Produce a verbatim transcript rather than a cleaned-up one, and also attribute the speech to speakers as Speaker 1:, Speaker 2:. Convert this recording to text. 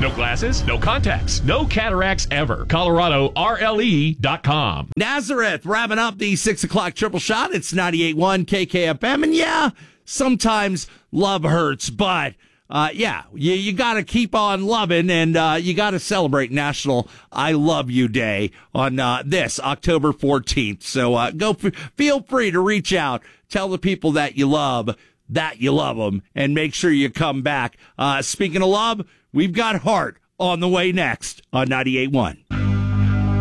Speaker 1: No glasses, no contacts, no cataracts ever. Colorado R L E dot com.
Speaker 2: Nazareth wrapping up the six o'clock triple shot. It's ninety-eight point one K K F M. And yeah, sometimes love hurts, but uh, yeah, you, you got to keep on loving, and uh, you got to celebrate National I Love You Day on uh, this October fourteenth. So uh, go f- feel free to reach out, tell the people that you love that you love them, and make sure you come back. Uh, speaking of love, we've got Heart on the way next on ninety-eight point one.